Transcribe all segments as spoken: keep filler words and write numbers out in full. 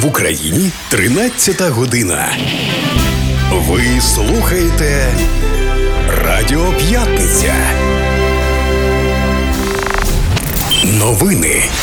В Україні тринадцята година. Ви слухаєте Радіо П'ятниця. Новини.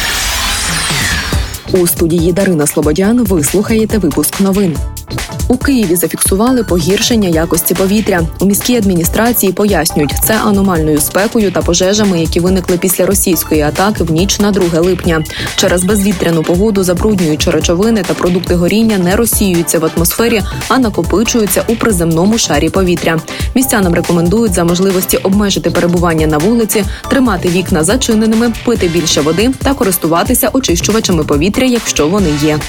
У студії Дарина Слободян ви слухаєте випуск новин. У Києві зафіксували погіршення якості повітря. У міській адміністрації пояснюють, це аномальною спекою та пожежами, які виникли після російської атаки в ніч на друге липня. Через безвітряну погоду забруднюючі речовини та продукти горіння не розсіюються в атмосфері, а накопичуються у приземному шарі повітря. Містянам рекомендують за можливості обмежити перебування на вулиці, тримати вікна зачиненими, пити більше води та користуватися очищувачами повітря, якщо вони є.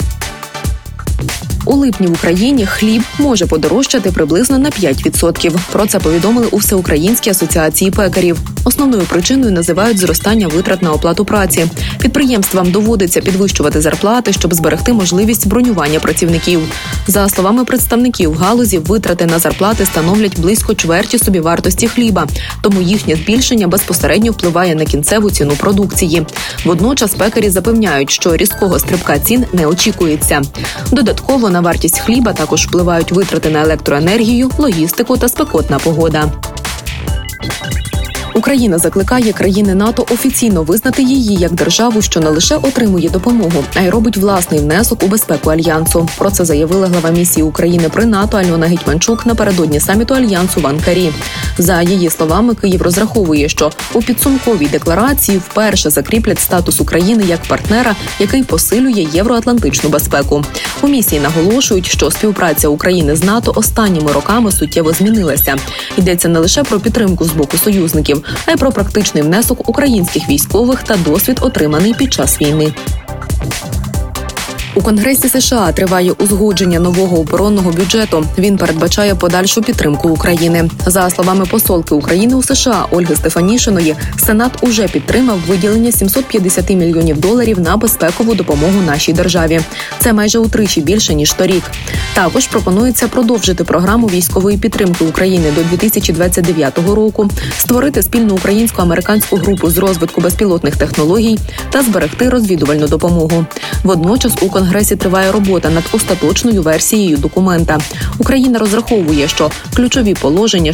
У липні в Україні хліб може подорожчати приблизно на п'ять відсотків. Про це повідомили у Всеукраїнській асоціації пекарів. Основною причиною називають зростання витрат на оплату праці. Підприємствам доводиться підвищувати зарплати, щоб зберегти можливість бронювання працівників. За словами представників галузі, витрати на зарплати становлять близько чверті собівартості хліба, тому їхнє збільшення безпосередньо впливає на кінцеву ціну продукції. Водночас пекарі запевняють, що різкого стрибка цін не очікується. Додатково на вартість хліба також впливають витрати на електроенергію, логістику та спекотна погода. Україна закликає країни НАТО офіційно визнати її як державу, що не лише отримує допомогу, а й робить власний внесок у безпеку Альянсу. Про це заявила глава місії України при НАТО Альона Гетьманчук напередодні саміту Альянсу в Анкарі. За її словами, Київ розраховує, що у підсумковій декларації вперше закріплять статус України як партнера, який посилює євроатлантичну безпеку. У місії наголошують, що співпраця України з НАТО останніми роками суттєво змінилася. Йдеться не лише про підтримку з боку союзників, а й про практичний внесок українських військових та досвід, отриманий під час війни. У Конгресі США триває узгодження нового оборонного бюджету. Він передбачає подальшу підтримку України. За словами посолки України у США Ольги Стефанішиної, Сенат уже підтримав виділення сімсот п'ятдесят мільйонів доларів на безпекову допомогу нашій державі. Це майже утричі більше, ніж торік. Також пропонується продовжити програму військової підтримки України до дві тисячі двадцять дев'ятого року, створити спільну українсько-американську групу з розвитку безпілотних технологій та зберегти розвідувальну допомогу. Водночас у Конгресі триває робота над остаточною версією документа. Україна розраховує, що ключові положення